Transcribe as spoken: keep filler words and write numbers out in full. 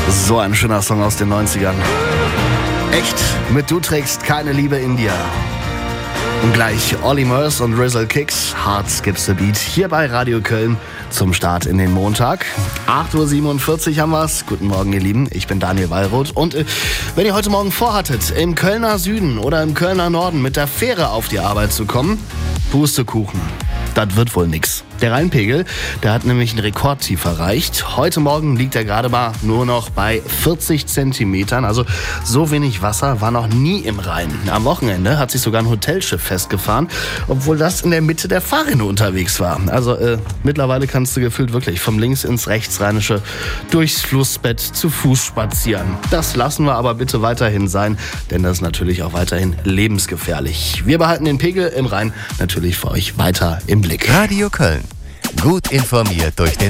So ein schöner Song aus den neunzigern. Echt, mit Du trägst keine Liebe in dir. Und gleich Olly Murs und Rizzle Kicks, Hard Skips the Beat, hier bei Radio Köln zum Start in den Montag. acht Uhr siebenundvierzig haben wir's. Guten Morgen, ihr Lieben. Ich bin Daniel Wallroth. Und äh, wenn ihr heute Morgen vorhattet, im Kölner Süden oder im Kölner Norden mit der Fähre auf die Arbeit zu kommen, Pustekuchen. Das wird wohl nix. Der Rheinpegel, der hat nämlich ein Rekordtief erreicht. Heute Morgen liegt er gerade mal nur noch bei vierzig Zentimetern. Also so wenig Wasser war noch nie im Rhein. Am Wochenende hat sich sogar ein Hotelschiff festgefahren, obwohl das in der Mitte der Fahrrinne unterwegs war. Also äh, mittlerweile kannst du gefühlt wirklich vom links ins rechtsrheinische durchs Flussbett zu Fuß spazieren. Das lassen wir aber bitte weiterhin sein, denn das ist natürlich auch weiterhin lebensgefährlich. Wir behalten den Pegel im Rhein natürlich für euch weiter im Blick. Radio Köln. Gut informiert durch den